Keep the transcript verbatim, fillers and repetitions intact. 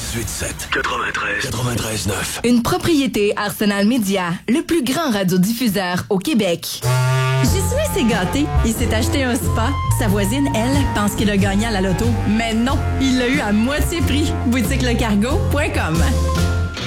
quatre-vingt-dix-huit sept, quatre-vingt-treize, quatre-vingt-treize neuf. Une propriété Arsenal Média, le plus grand radiodiffuseur au Québec. Jésus s'est gâté. Il s'est acheté un spa. Sa voisine, elle, pense qu'il a gagné à la loto. Mais non, il l'a eu à moitié prix. boutique le cargo point com.